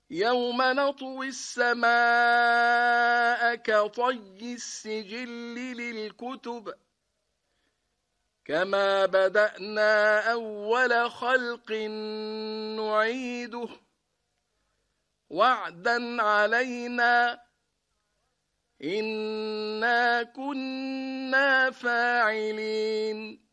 يوم نطوي السماء كطي السجل للكتب كما بدأنا أول خلق نعيده وعدا علينا إنا كنا فاعلين